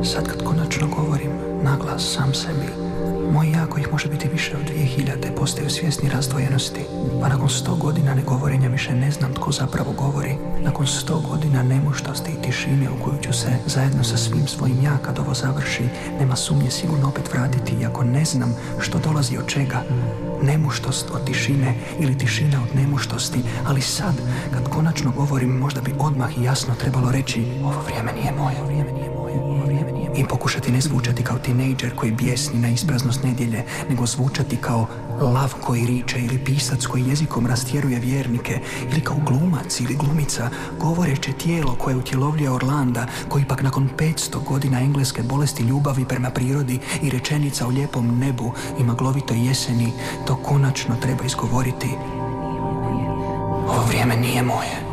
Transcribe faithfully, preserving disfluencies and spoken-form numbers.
Sad kad konačno govorim naglas sam sebi, moji ja kojih može biti više od dvije hiljade postaju svjesni razdvojenosti, pa nakon sto godina negovorenja više ne znam tko zapravo govori. Nakon sto godina nemuštosti i tišine u koju ću se zajedno sa svim svojim ja kad ovo završi, nema sumnje sigurno opet vratiti, iako ne znam što dolazi od čega. Nemuštost od tišine ili tišina od nemuštosti, ali sad kad konačno govorim možda bi odmah i jasno trebalo reći ovo vrijeme nije moje, vrijeme nije moje, ovo vrijeme nije moje. I pokušati ne zvučati kao tinejdžer koji bijesni na ispraznost nedjelje, nego zvučati kao lav koji riče ili pisac koji jezikom rastjeruje vjernike, ili kao glumac ili glumica govoreće tijelo koje utjelovljuje Orlanda, koji pak nakon petsto godina engleske bolesti ljubavi prema prirodi i rečenica o lijepom nebu i maglovitoj jeseni to konačno treba izgovoriti. Ovo vrijeme nije moje.